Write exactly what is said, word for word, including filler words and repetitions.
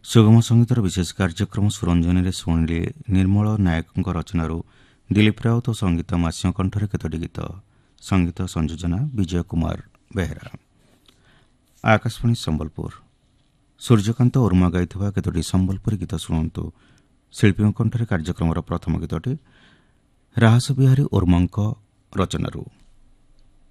ସୁଗମ ସଙ୍ଗୀତର ବିଶେଷ କାର୍ଯ୍ୟକ୍ରମ ସୁରଞ୍ଜନୀରେ ଶୁଣିଲେ ନିର୍ମଳ ନାୟକଙ୍କ ରଚନାରୁ ଦିଲ୍ଲୀପ ରାଉତ ଓ ସଙ୍ଗୀତ ମାସ୍ୟ କଣ୍ଠରେ କେତୋଟି ଗୀତ। ସଙ୍ଗୀତ ସଂଯୋଜନା ବିଜୟ କୁମାର ବେହେରା। ଆକାଶବାଣୀ ସମ୍ବଲପୁର। ସୂର୍ଯ୍ୟକାନ୍ତ ଉର୍ମା ଗାଇଥିବା କେତୋଟି ସମ୍ବଲପୁରୀ ଗୀତ ଶୁଣନ୍ତୁ। ଶିଳ୍ପୀଙ୍କ କଣ୍ଠରେ କାର୍ଯ୍ୟକ୍ରମର ପ୍ରଥମ ଗୀତଟି ରାହାସ ବିହାରୀ ଉର୍ମାଙ୍କ ରଚନାରୁ।